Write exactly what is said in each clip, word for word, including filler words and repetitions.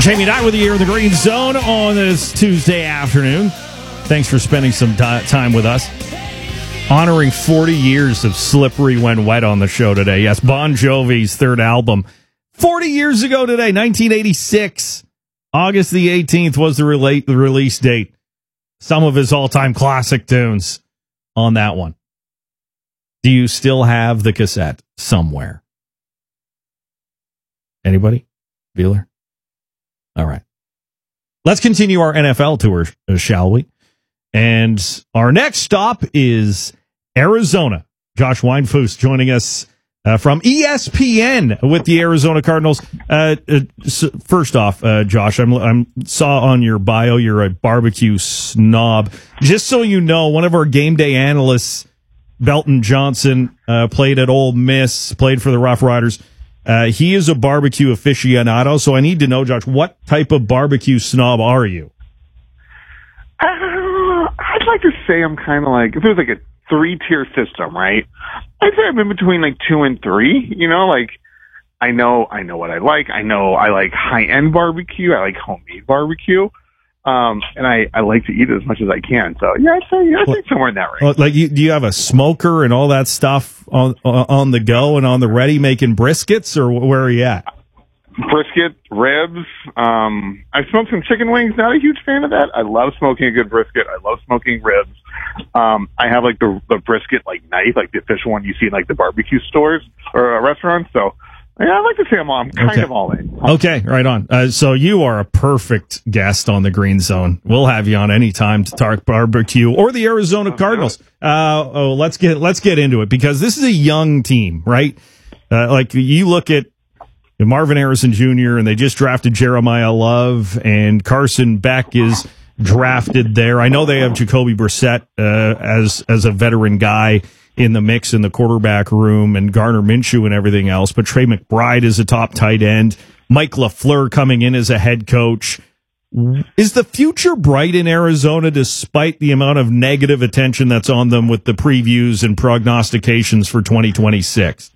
Jamie Knight with you here in the Green Zone on this Tuesday afternoon. Thanks for spending some t- time with us. Honoring forty years of Slippery When Wet on the show today. Yes, Bon Jovi's third album. forty years ago today, nineteen eighty-six. August the eighteenth was the, rela- the release date. Some of his all-time classic tunes on that one. Do you still have the cassette somewhere? Anybody? Bueller? All right. Let's continue our N F L tour, shall we? And our next stop is Arizona. Josh Weinfuss joining us uh, from E S P N with the Arizona Cardinals. Uh, uh, so first off, uh, Josh, I'm, I'm saw on your bio you're a barbecue snob. Just so you know, one of our game day analysts, Belton Johnson, uh, played at Ole Miss, played for the Rough Riders. Uh, he is a barbecue aficionado, so I need to know, Josh, what type of barbecue snob are you? Uh, I'd like to say I'm kind of like, if it was like a three-tier system, right? I'd say I'm in between like two and three, you know, like I know, I know what I like. I know I like high-end barbecue. I like homemade barbecue. Um, and I, I like to eat it as much as I can. So, yeah, I'd say, yeah, I'd say somewhere in that range. Well, like, you, do you have a smoker and all that stuff on on the go and on the ready making briskets, or where are you at? Brisket, ribs. Um, I smoked some chicken wings. Not a huge fan of that. I love smoking a good brisket. I love smoking ribs. Um, I have, like, the, the brisket, like, knife, like the official one you see in, like, the barbecue stores or uh, restaurants. So, yeah, I'd like to say I'm, I'm kind okay. of all in. Okay, right on. Uh, so you are a perfect guest on the Green Zone. We'll have you on any time to talk barbecue or the Arizona Cardinals. Uh, oh, let's get let's get into it, because this is a young team, right? Uh, like, you look at Marvin Harrison Junior and they just drafted Jeremiah Love, and Carson Beck is drafted there. I know they have Jacoby Brissett uh, as as a veteran guy in the mix in the quarterback room, and Gardner Minshew and everything else. But Trey McBride is a top tight end. Mike LaFleur coming in as a head coach. Is the future bright in Arizona despite the amount of negative attention that's on them with the previews and prognostications for twenty twenty-six?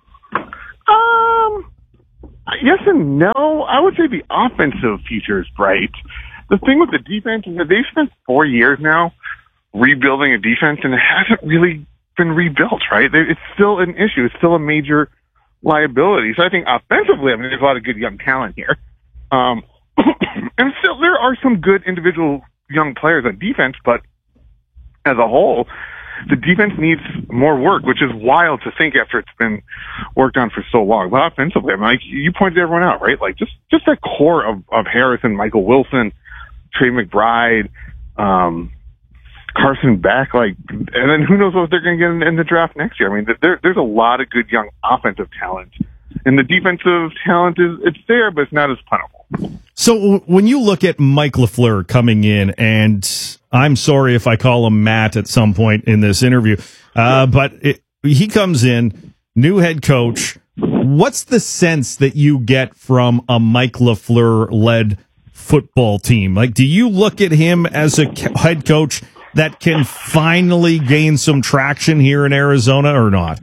Um, yes and no. I would say the offensive future is bright. The thing with the defense is that they've spent four years now rebuilding a defense, and it hasn't really been rebuilt, right? It's still an issue. It's still a major liability. So I think offensively, I mean, there's a lot of good young talent here. Um, and still, there are some good individual young players on defense, but as a whole, the defense needs more work, which is wild to think after it's been worked on for so long. But offensively, I mean, like, you pointed everyone out, right? Like, just, just that core of, of Harrison, Michael Wilson, Trey McBride, um, Carson Beck, like, and then who knows what they're going to get in, in the draft next year. I mean, there, there's a lot of good young offensive talent, and the defensive talent is it's there, but it's not as plentiful. So when you look at Mike LaFleur coming in, and I'm sorry if I call him Matt at some point in this interview, uh, but it, he comes in, new head coach. What's the sense that you get from a Mike LaFleur led football team? Like, do you look at him as a head coach that can finally gain some traction here in Arizona, or not?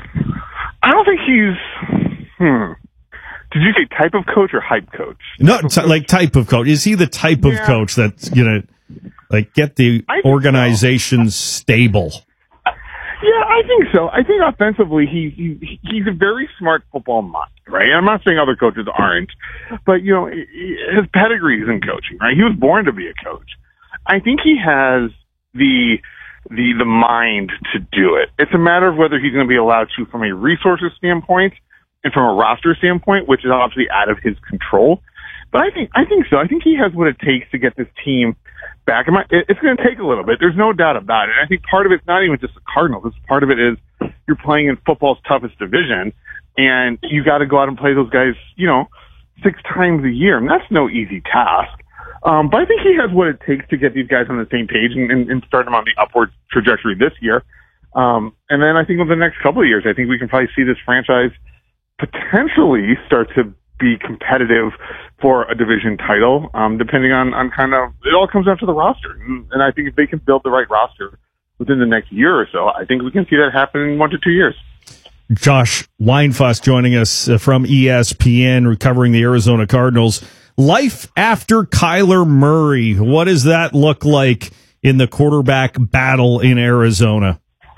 I don't think he's, hmm. Did you say type of coach or hype coach? No, t- like type of coach. Is he the type of yeah. coach that's going to, like, get the organization so. stable? Yeah, I think so. I think offensively, he, he he's a very smart football mind, right? I'm not saying other coaches aren't, but, you know, his pedigree is in coaching, right? He was born to be a coach. I think he has the the the mind to do it. It's a matter of whether he's going to be allowed to from a resources standpoint and from a roster standpoint, which is obviously out of his control. But I think I think so. I think he has what it takes to get this team back. It's going to take a little bit. There's no doubt about it. And I think part of it's not even just the Cardinals. It's part of it is you're playing in football's toughest division, and you got to go out and play those guys, you know, six times a year. And that's no easy task. Um, but I think he has what it takes to get these guys on the same page and, and, and start them on the upward trajectory this year. Um, and then I think over the next couple of years, I think we can probably see this franchise potentially start to be competitive for a division title, um, depending on, on kind of, it all comes down to the roster. And, and I think if they can build the right roster within the next year or so, I think we can see that happen in one to two years. Josh Weinfuss joining us from E S P N, recovering the Arizona Cardinals. life after Kyler Murray. What does that look like in the quarterback battle in Arizona?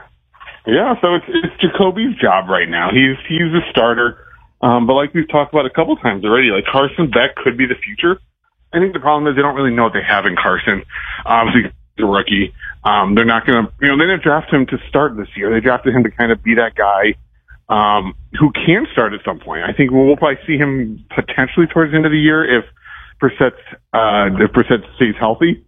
Yeah, so it's it's Jacoby's job right now. He's he's a starter, um, but like we've talked about a couple times already, like Carson Beck could be the future. I think the problem is they don't really know what they have in Carson. Obviously, he's a rookie. Um, they're not going to, you know, they didn't draft him to start this year. They drafted him to kind of be that guy um, who can start at some point. I think we'll probably see him potentially towards the end of the year if Brissett uh, if Brissett stays healthy.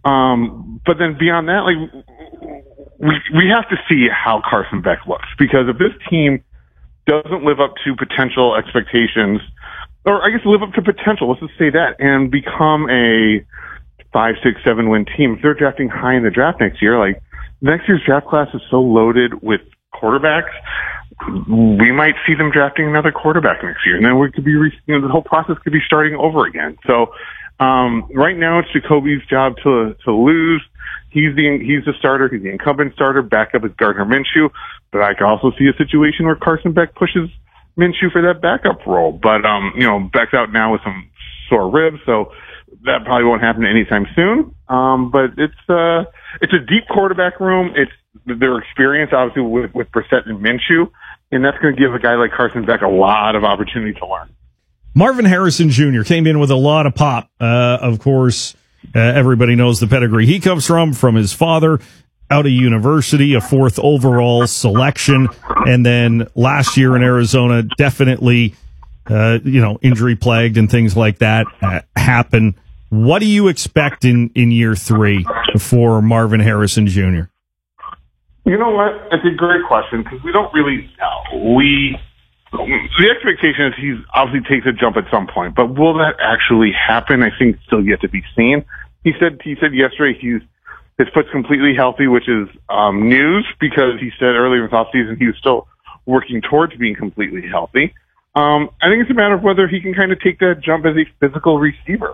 Um, but then beyond that, like. We we have to see how Carson Beck looks, because if this team doesn't live up to potential expectations, or I guess live up to potential, let's just say that, and become a five, six, seven win team, if they're drafting high in the draft next year, like next year's draft class is so loaded with quarterbacks, we might see them drafting another quarterback next year, and then we could be, you know, the whole process could be starting over again. So um, right now, it's Jacoby's job to to lose. He's the he's the starter. He's the incumbent starter. Backup is Gardner Minshew. But I can also see a situation where Carson Beck pushes Minshew for that backup role. But um, you know, Beck's out now with some sore ribs, so that probably won't happen anytime soon. Um, but it's uh, it's a deep quarterback room. It's their experience, obviously, with with Brissett and Minshew, and that's going to give a guy like Carson Beck a lot of opportunity to learn. Marvin Harrison Junior came in with a lot of pop, uh, of course. Uh, everybody knows the pedigree he comes from, from his father, out of university, a fourth overall selection. And then last year in Arizona, definitely, uh, you know, injury plagued and things like that uh, happen. What do you expect in, in year three for Marvin Harrison Junior? You know what? It's a great question, because we don't really know. We, the expectation is he's obviously takes a jump at some point, but will that actually happen? I think still yet to be seen. He said he said yesterday he's his foot's completely healthy, which is um, news, because he said earlier in the offseason he was still working towards being completely healthy. Um, I think it's a matter of whether he can kind of take that jump as a physical receiver.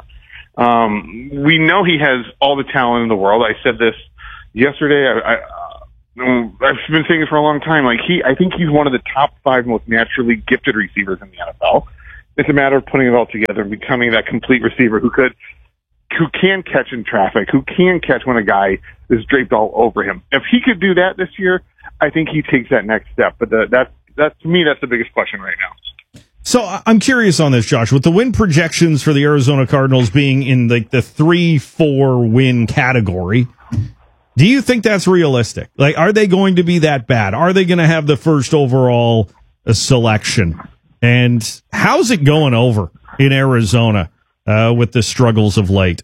Um, we know he has all the talent in the world. I said this yesterday. I, I I've been saying it for a long time. Like he, I think he's one of the top five most naturally gifted receivers in the N F L. It's a matter of putting it all together and becoming that complete receiver who could, who can catch in traffic, who can catch when a guy is draped all over him. If he could do that this year, I think he takes that next step. But the, that, that to me, that's the biggest question right now. So I'm curious on this, Josh, with the win projections for the Arizona Cardinals being in like the three, four win category. Do you think that's realistic? Like, are they going to be that bad? Are they going to have the first overall uh, selection? And how's it going over in Arizona uh, with the struggles of late?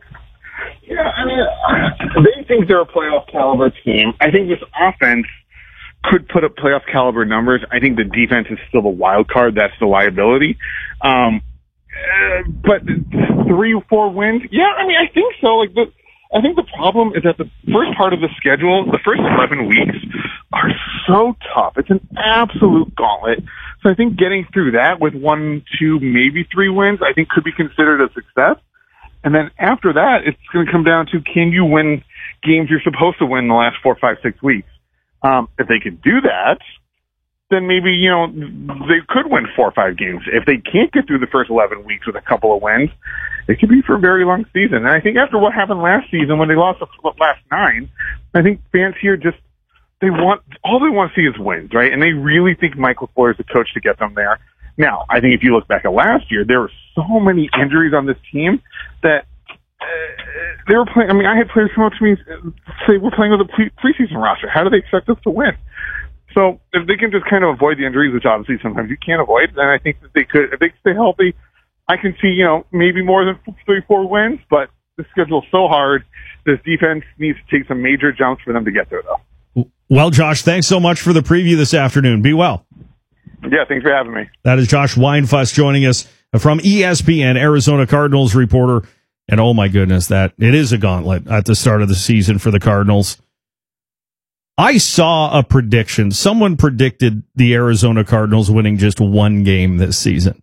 Yeah, I mean, they think they're a playoff caliber team. I think this offense could put up playoff caliber numbers. I think the defense is still the wild card. That's the liability. Um, uh, but three or four wins? Yeah, I mean, I think so. Like the. I think the problem is that the first part of the schedule, the first eleven weeks, are so tough. It's an absolute gauntlet. So I think getting through that with one, two, maybe three wins, I think could be considered a success. And then after that, it's going to come down to, can you win games you're supposed to win in the last four, five, six weeks? Um, if they could do that, then maybe, you know, they could win four or five games. If they can't get through the first eleven weeks with a couple of wins, it could be for a very long season. And I think after what happened last season when they lost the last nine, I think fans here just, they want, all they want to see is wins, right? And they really think Mike LaFleur is the coach to get them there. Now, I think if you look back at last year, there were so many injuries on this team that uh, they were playing. I mean, I had players come up to me and say, we're playing with a pre- preseason roster. How do they expect us to win? So if they can just kind of avoid the injuries, which obviously sometimes you can't avoid, then I think that they could, if they stay healthy, I can see, you know, maybe more than three, four wins, but the schedule's so hard. This defense needs to take some major jumps for them to get there, though. Well, Josh, thanks so much for the preview this afternoon. Be well. Yeah, thanks for having me. That is Josh Weinfuss joining us from E S P N, Arizona Cardinals reporter. And oh my goodness, that it is a gauntlet at the start of the season for the Cardinals. I saw a prediction. Someone predicted the Arizona Cardinals winning just one game this season.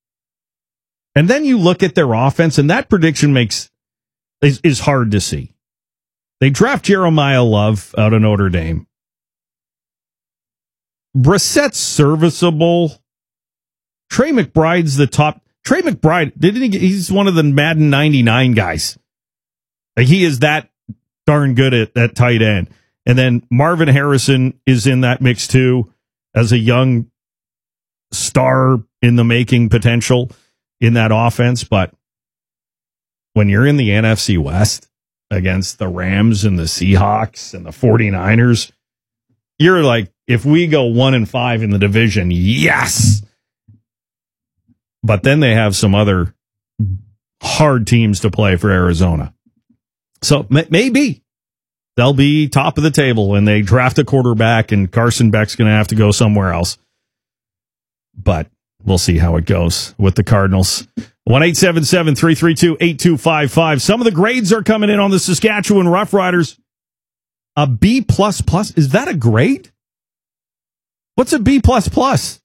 And then you look at their offense, and that prediction makes is, is hard to see. They draft Jeremiah Love out of Notre Dame. Brissett's serviceable. Trey McBride's the top. Trey McBride, didn't he? He's one of the Madden ninety-nine guys. Like, he is that darn good at, at tight end. And then Marvin Harrison is in that mix too, as a young star in the making potential in that offense. But when you're in the N F C West against the Rams and the Seahawks and the 49ers, you're like, if we go one and five in the division, yes. But then they have some other hard teams to play for Arizona. So maybe they'll be top of the table when they draft a quarterback and Carson Beck's going to have to go somewhere else. But we'll see how it goes with the Cardinals. one eight seven seven, three three two, eight two five five. Some of the grades are coming in on the Saskatchewan Roughriders. A B plus plus. Is that a grade? What's a B plus plus?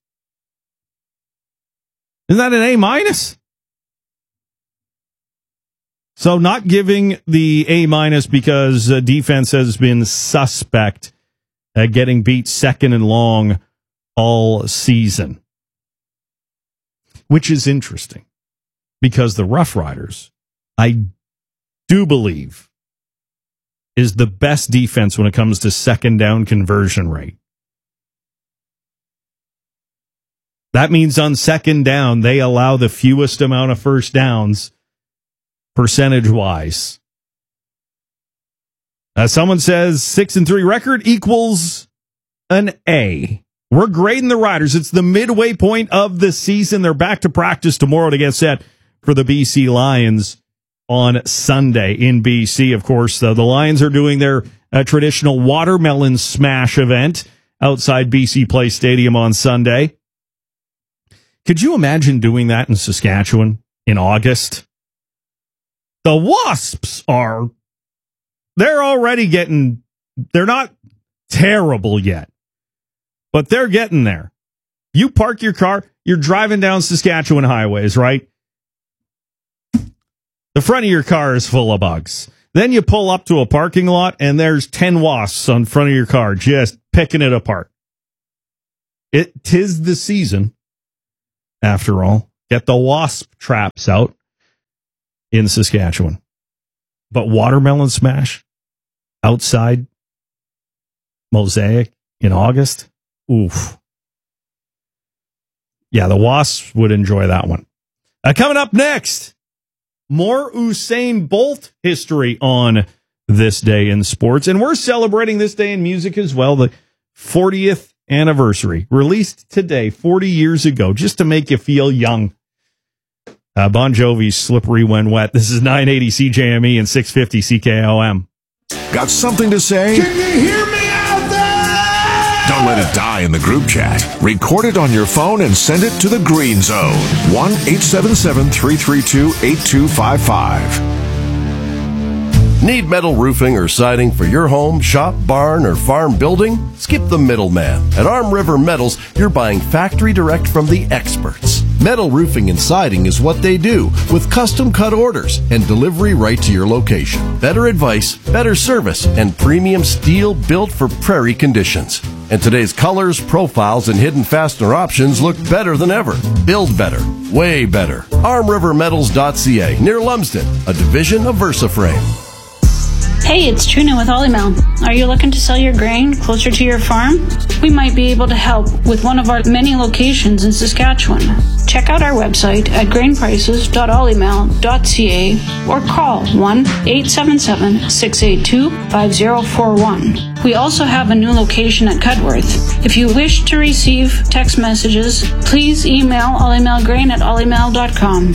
Isn't that an A minus? So not giving the A minus because uh, defense has been suspect at getting beat second and long all season. Which is interesting because the Roughriders, I do believe, is the best defense when it comes to second down conversion rate. That means on second down, they allow the fewest amount of first downs percentage-wise. As someone says, six and three record equals an A. We're grading the Riders. It's the midway point of the season. They're back to practice tomorrow to get set for the B C Lions on Sunday in B C. Of course, the, the Lions are doing their uh, traditional watermelon smash event outside B C Place Stadium on Sunday. Could you imagine doing that in Saskatchewan in August? The Wasps are, they're already getting, they're not terrible yet, but they're getting there. You park your car, you're driving down Saskatchewan highways, right? The front of your car is full of bugs. Then you pull up to a parking lot and there's ten wasps on front of your car just picking it apart. It 'tis the season. After all, get the wasp traps out in Saskatchewan. But watermelon smash outside Mosaic in August? Oof. Yeah, the Wasps would enjoy that one. Uh, coming up next, more Usain Bolt history on this day in sports. And we're celebrating this day in music as well, the fortieth anniversary, released today, forty years ago, just to make you feel young. Uh, Bon Jovi's Slippery When Wet. This is nine eighty C J M E and six fifty C K O M. Got something to say? Can you hear me out there? Don't let it die in the group chat. Record it on your phone and send it to the Green Zone. one eight seven seven, three three two, eight two five five. Need metal roofing or siding for your home, shop, barn, or farm building? Skip the middleman. At Arm River Metals, you're buying factory direct from the experts. Metal roofing and siding is what they do, with custom cut orders and delivery right to your location. Better advice, better service, and premium steel built for prairie conditions. And today's colors, profiles, and hidden fastener options look better than ever. Build better. Way better. arm river metals dot c a, near Lumsden, a division of VersaFrame. Hey, it's Trina with Olymel. Are you looking to sell your grain closer to your farm? We might be able to help with one of our many locations in Saskatchewan. Check out our website at grain prices dot olymel dot c a or call one eight seven seven, six eight two, five zero four one. We also have a new location at Cudworth. If you wish to receive text messages, please email olymelgrain at olymel dot com.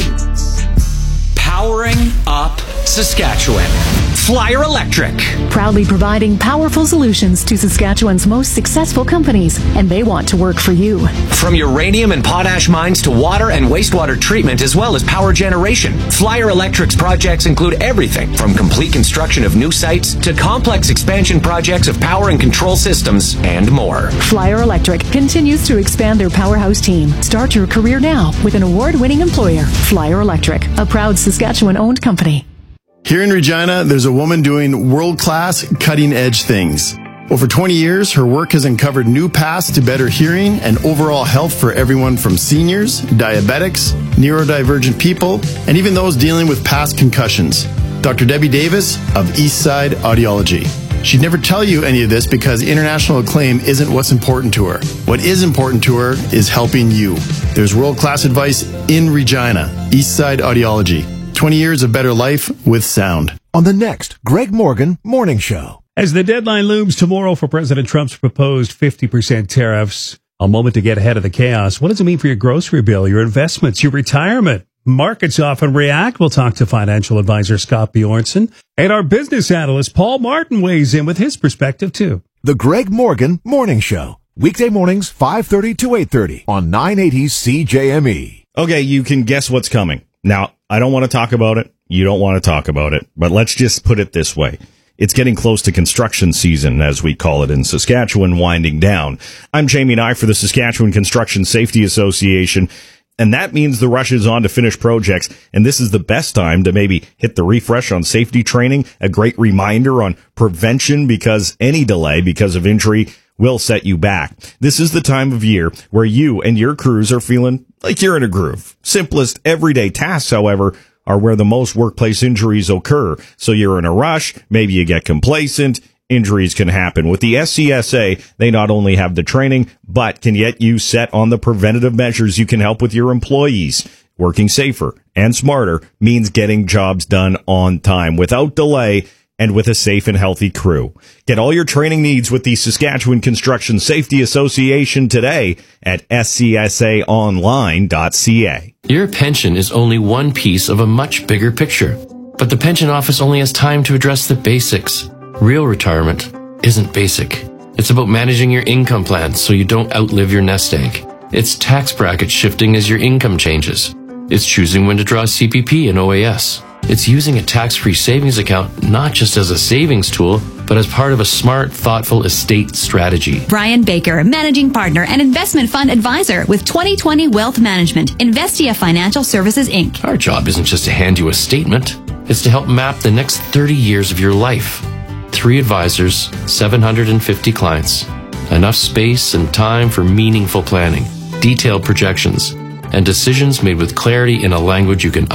Powering up Saskatchewan. Flyer Electric. Proudly providing powerful solutions to Saskatchewan's most successful companies, and they want to work for you. From uranium and potash mines to water and wastewater treatment, as well as power generation, Flyer Electric's projects include everything from complete construction of new sites to complex expansion projects of power and control systems and more. Flyer Electric continues to expand their powerhouse team. Start your career now with an award-winning employer, Flyer Electric, a proud Saskatchewan-owned company. Here in Regina, there's a woman doing world-class, cutting-edge things. Over twenty years, her work has uncovered new paths to better hearing and overall health for everyone from seniors, diabetics, neurodivergent people, and even those dealing with past concussions. Doctor Debbie Davis of Eastside Audiology. She'd never tell you any of this because international acclaim isn't what's important to her. What is important to her is helping you. There's world-class advice in Regina. Eastside Audiology. twenty years of better life with sound. On the next Greg Morgan Morning Show. As the deadline looms tomorrow for President Trump's proposed fifty percent tariffs, a moment to get ahead of the chaos. What does it mean for your grocery bill, your investments, your retirement? Markets often react. We'll talk to financial advisor Scott Bjornson. And our business analyst Paul Martin weighs in with his perspective, too. The Greg Morgan Morning Show. Weekday mornings, five thirty to eight thirty on nine eighty C J M E. Okay, you can guess what's coming. Now, I don't want to talk about it. You don't want to talk about it. But let's just put it this way. It's getting close to construction season, as we call it in Saskatchewan, winding down. I'm Jamie Nye for the Saskatchewan Construction Safety Association, and that means the rush is on to finish projects, and this is the best time to maybe hit the refresh on safety training, a great reminder on prevention, because any delay because of injury will set you back. This is the time of year where you and your crews are feeling like you're in a groove. Simplest everyday tasks, however, are where the most workplace injuries occur. So you're in a rush, maybe you get complacent, injuries can happen. With the S C S A, they not only have the training, but can get you set on the preventative measures you can help with your employees. Working safer and smarter means getting jobs done on time, without delay, and with a safe and healthy crew. Get all your training needs with the Saskatchewan Construction Safety Association today at s c s a online dot c a. Your pension is only one piece of a much bigger picture, but the pension office only has time to address the basics. Real retirement isn't basic. It's about managing your income plan so you don't outlive your nest egg. It's tax bracket shifting as your income changes. It's choosing when to draw C P P and O A S. It's using a tax-free savings account not just as a savings tool, but as part of a smart, thoughtful estate strategy. Brian Baker, Managing Partner and Investment Fund Advisor with twenty twenty Wealth Management, Investia Financial Services, Incorporated. Our job isn't just to hand you a statement. It's to help map the next thirty years of your life. Three advisors, seven hundred fifty clients. Enough space and time for meaningful planning, detailed projections, and decisions made with clarity in a language you can